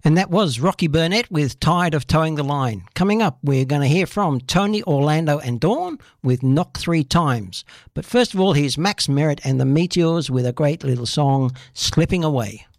And that was Rocky Burnett with Tired of Towing the Line. Coming up, we're going to hear from Tony, Orlando and Dawn with Knock 3 Times. But first of all, here's Max Merritt and the Meteors with a great little song, Slipping Away.